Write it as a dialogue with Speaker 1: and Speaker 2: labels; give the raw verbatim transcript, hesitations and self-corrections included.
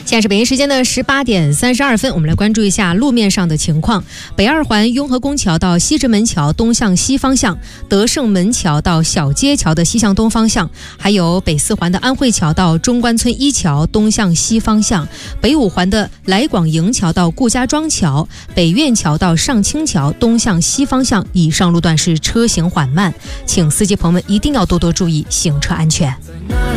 Speaker 1: 现在是北京时间的十八点三十二分，我们来关注一下路面上的情况。北二环雍和宫桥到西直门桥东向西方向，德胜门桥到小街桥的西向东方向，还有北四环的安慧桥到中关村一桥东向西方向，北五环的来广营桥到顾家庄桥，北苑桥到上清桥东向西方向，以上路段是车行缓慢，请司机朋友们一定要多多注意行车安全。